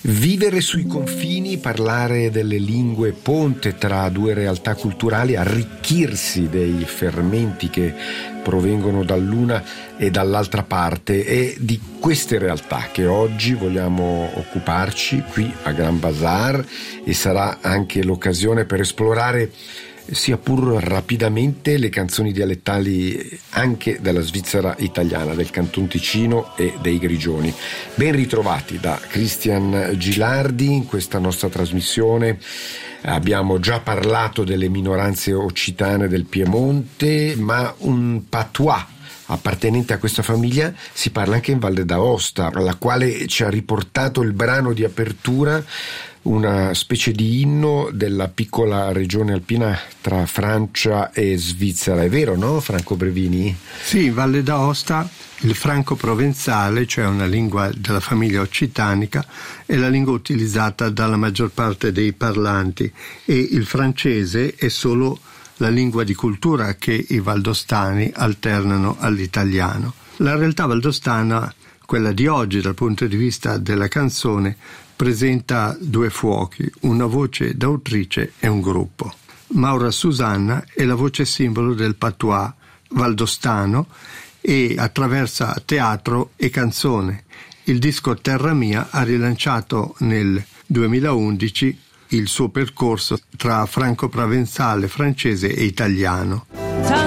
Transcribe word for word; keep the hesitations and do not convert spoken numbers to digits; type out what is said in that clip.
Vivere sui confini, parlare delle lingue ponte tra due realtà culturali, arricchirsi dei fermenti che provengono dall'una e dall'altra parte, è di queste realtà che oggi vogliamo occuparci qui a Gran Bazar, e sarà anche l'occasione per esplorare, sia pur rapidamente, le canzoni dialettali anche della Svizzera italiana, del Canton Ticino e dei Grigioni. Ben ritrovati da Christian Gilardi in questa nostra trasmissione. Abbiamo già parlato delle minoranze occitane del Piemonte, ma un patois appartenente a questa famiglia si parla anche in Valle d'Aosta, alla quale ci ha riportato il brano di apertura, una specie di inno della piccola regione alpina tra Francia e Svizzera. È vero, no, Franco Brevini? Sì, in Valle d'Aosta il franco-provenzale, cioè una lingua della famiglia occitanica, è la lingua utilizzata dalla maggior parte dei parlanti, e il francese è solo la lingua di cultura che i valdostani alternano all'italiano. La realtà valdostana, quella di oggi dal punto di vista della canzone, presenta due fuochi, una voce d'autrice e un gruppo. Maura Susanna è la voce simbolo del patois valdostano e attraversa teatro e canzone. Il disco Terra Mia ha rilanciato nel duemilaundici il suo percorso tra franco-provenzale, francese e italiano.